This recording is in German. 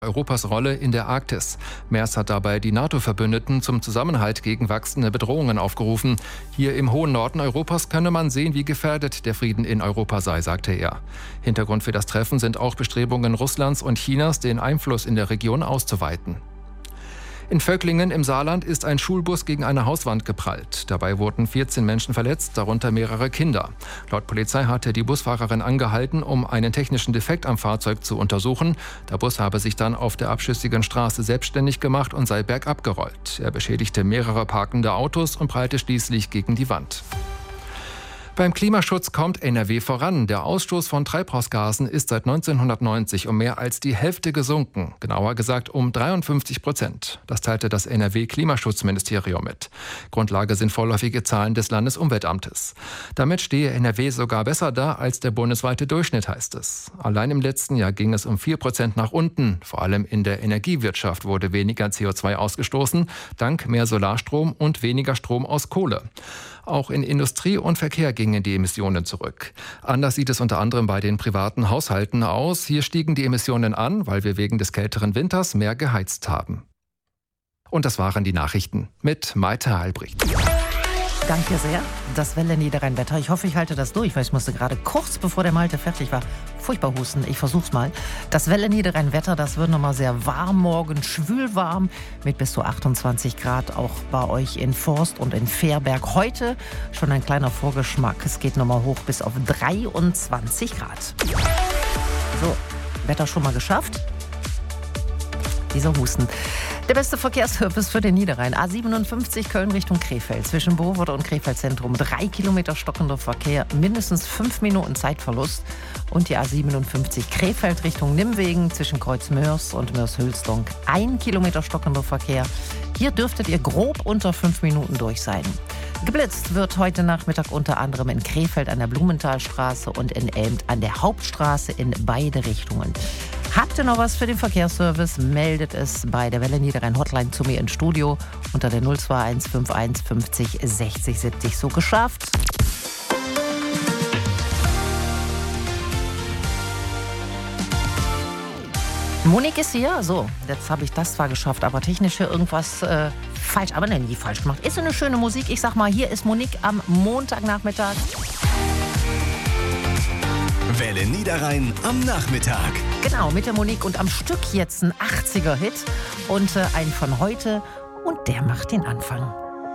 Europas Rolle in der Arktis. Merz hat dabei die NATO-Verbündeten zum Zusammenhalt gegen wachsende Bedrohungen aufgerufen. Hier im hohen Norden Europas könne man sehen, wie gefährdet der Frieden in Europa sei, sagte er. Hintergrund für das Treffen sind auch Bestrebungen Russlands und Chinas, den Einfluss in der Region auszuweiten. In Völklingen im Saarland ist ein Schulbus gegen eine Hauswand geprallt. Dabei wurden 14 Menschen verletzt, darunter mehrere Kinder. Laut Polizei hatte die Busfahrerin angehalten, um einen technischen Defekt am Fahrzeug zu untersuchen. Der Bus habe sich dann auf der abschüssigen Straße selbstständig gemacht und sei bergab gerollt. Er beschädigte mehrere parkende Autos und prallte schließlich gegen die Wand. Beim Klimaschutz kommt NRW voran. Der Ausstoß von Treibhausgasen ist seit 1990 um mehr als die Hälfte gesunken. Genauer gesagt um 53%. Das teilte das NRW-Klimaschutzministerium mit. Grundlage sind vorläufige Zahlen des Landesumweltamtes. Damit stehe NRW sogar besser da als der bundesweite Durchschnitt, heißt es. Allein im letzten Jahr ging es um 4% nach unten. Vor allem in der Energiewirtschaft wurde weniger CO2 ausgestoßen, dank mehr Solarstrom und weniger Strom aus Kohle. Auch in Industrie und Verkehr gingen die Emissionen zurück. Anders sieht es unter anderem bei den privaten Haushalten aus. Hier stiegen die Emissionen an, weil wir wegen des kälteren Winters mehr geheizt haben. Und das waren die Nachrichten mit Maite Albrecht. Danke sehr. Das Welle Niederrhein-Wetter. Ich hoffe, ich halte das durch, weil ich musste gerade kurz bevor der Malte fertig war, furchtbar husten. Ich versuch's mal. Das Welle Niederrhein-Wetter, das wird nochmal sehr warm morgen, schwülwarm mit bis zu 28 Grad auch bei euch in Forst und in Fehrberg. Heute schon ein kleiner Vorgeschmack. Es geht nochmal hoch bis auf 23 Grad. So, Wetter schon mal geschafft? Dieser Husten. Der beste Verkehrsservice für den Niederrhein. A57 Köln Richtung Krefeld. Zwischen Bowold und Krefeld Zentrum 3 Kilometer stockender Verkehr, mindestens 5 Minuten Zeitverlust. Und die A57 Krefeld Richtung Nimwegen zwischen Kreuz Mörs und Mörs-Hülsdonk 1 Kilometer stockender Verkehr. Hier dürftet ihr grob unter 5 Minuten durch sein. Geblitzt wird heute Nachmittag unter anderem in Krefeld an der Blumenthalstraße und in Elmt an der Hauptstraße in beide Richtungen. Habt ihr noch was für den Verkehrsservice? Meldet es bei der Welle Niederrhein Hotline zu mir ins Studio unter der 02151 50 60 70. So geschafft. Monique ist hier. So, jetzt habe ich das zwar geschafft, aber technisch hier irgendwas falsch. Aber nie falsch gemacht. Ist eine schöne Musik. Ich sag mal, hier ist Monique am Montagnachmittag. Welle Niederrhein am Nachmittag. Genau, mit der Monique und am Stück jetzt ein 80er-Hit und ein von heute und der macht den Anfang.